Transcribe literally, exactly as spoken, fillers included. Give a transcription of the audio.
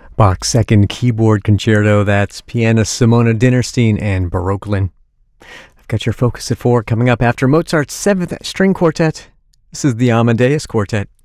Bach's Second Keyboard Concerto. That's pianist Simona Dinnerstein and Baroquelin. I've got your Focus at four coming up after Mozart's Seventh String Quartet. This is the Amadeus Quartet.